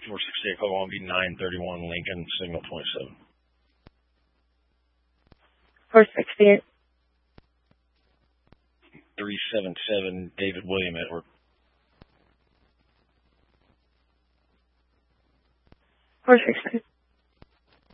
468 Oklahoma B 931 Lincoln, signal 27. 468. 377 David William Edward. 468.